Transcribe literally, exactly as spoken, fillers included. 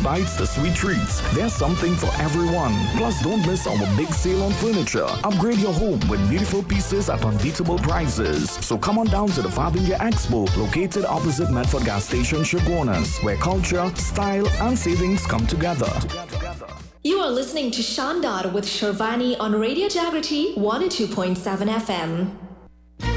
bites, the sweet treats. There's something for everyone. Plus, don't miss our big sale on furniture. Upgrade your home with beautiful pieces at unbeatable prices. So come on down to the Fabinga Expo, located opposite Medford Gas Station, Chaguanas, where culture, style, and savings come together. You are listening to Shandar with Shervani on Radio Jagriti one oh two point seven F M.